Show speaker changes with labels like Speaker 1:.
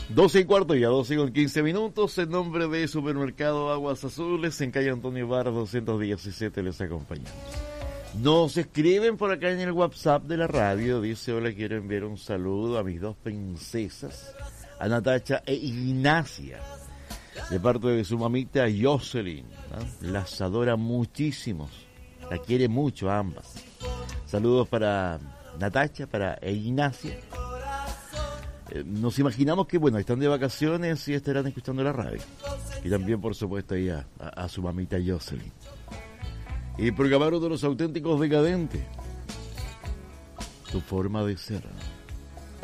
Speaker 1: 12:15, ya 12:15. En nombre de Supermercado Aguas Azules, en calle Antonio Bar 217, les acompañamos. Nos escriben por acá en el WhatsApp de la radio. Dice: hola, quiero enviar un saludo a mis dos princesas, a Natacha e Ignacia, de parte de su mamita Jocelyn, ¿no? Las adora muchísimo, la quiere mucho a ambas. Saludos para Natacha, para Ignacia. Nos imaginamos que, bueno, están de vacaciones y estarán escuchando la radio. Y también, por supuesto, ahí a su mamita Jocelyn. Y programaron de los auténticos decadentes. Tu forma de ser.